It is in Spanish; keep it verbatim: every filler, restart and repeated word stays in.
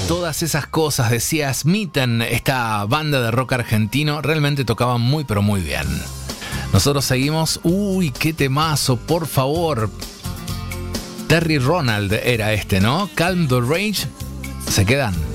Todas esas cosas, decía Smitten, esta banda de rock argentino, realmente tocaban muy pero muy bien. Nosotros seguimos. Uy, qué temazo, por favor. Terry Ronald era este, ¿no? Calm the Rage. Se quedan.